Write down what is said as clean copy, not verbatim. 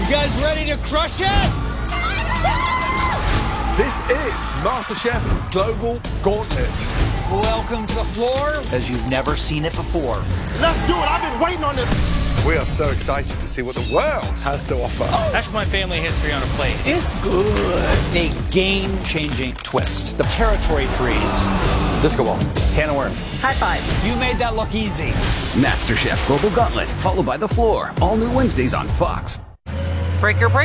You guys ready to crush it? This is MasterChef Global Gauntlet. Welcome to the floor as you've never seen it before. Let's do it. I've been waiting on this. We are so excited to see what the world has to offer. That's my family history on a plate. It's good. A game-changing twist. The territory freeze. Disco ball. Can of worms. High five. You made that look easy. MasterChef Global Gauntlet, followed by The Floor. All new Wednesdays on Fox. Breaker, break.